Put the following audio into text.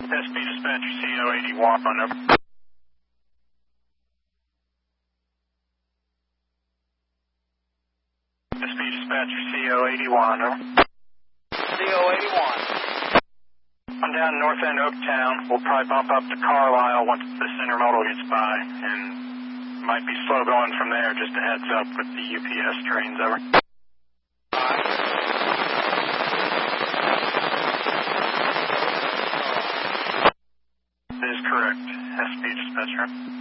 SP Dispatcher CO81, over. SP Dispatcher CO81, over. CO81. I'm down in North End Oaktown. We'll probably bump up to Carlisle once this intermodal gets by, and might be slow going from there. Just a heads up with the UPS trains, over. That is correct, SP Dispatcher.